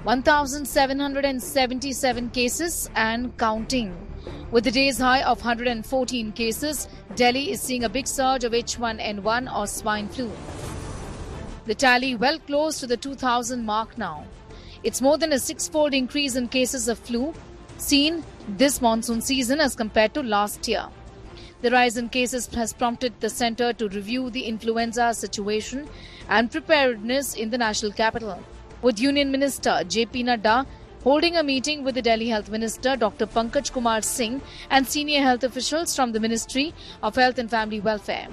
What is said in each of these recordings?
1,777 cases and counting. With the day's high of 114 cases, Delhi is seeing a big surge of H1N1 or swine flu. The tally well close to the 2,000 mark now. It's more than a six-fold increase in cases of flu seen this monsoon season as compared to last year. The rise in cases has prompted the centre to review the influenza situation and preparedness in the national capital, with Union Minister J.P. Nadda holding a meeting with the Delhi Health Minister Dr. Pankaj Kumar Singh and senior health officials from the Ministry of Health and Family Welfare.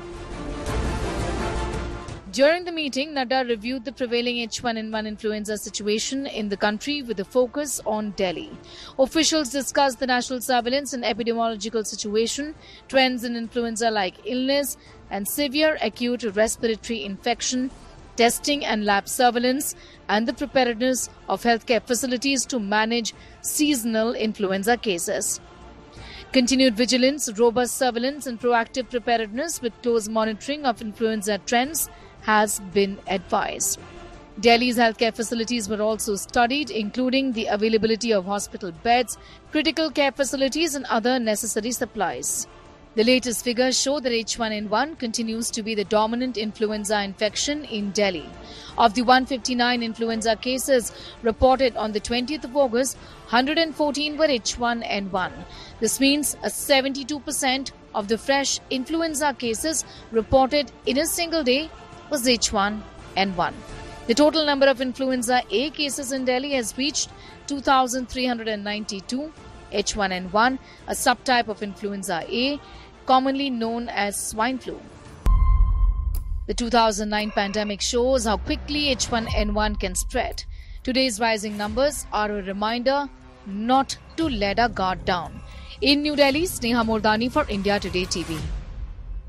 During the meeting, Nadda reviewed the prevailing H1N1 influenza situation in the country with a focus on Delhi. Officials discussed the national surveillance and epidemiological situation, trends in influenza like illness and severe acute respiratory infection, testing and lab surveillance, and the preparedness of healthcare facilities to manage seasonal influenza cases. Continued vigilance, robust surveillance and proactive preparedness with close monitoring of influenza trends has been advised. Delhi's healthcare facilities were also studied, including the availability of hospital beds, critical care facilities and other necessary supplies. The latest figures show that H1N1 continues to be the dominant influenza infection in Delhi. Of the 159 influenza cases reported on the 20th of August, 114 were H1N1. This means a 72% of the fresh influenza cases reported in a single day was H1N1. The total number of influenza A cases in Delhi has reached 2,392. H1N1, a subtype of influenza A, commonly known as swine flu. The 2009 pandemic shows how quickly H1N1 can spread. Today's rising numbers are a reminder not to let our guard down. In New Delhi, Sneha Mordani for India Today TV.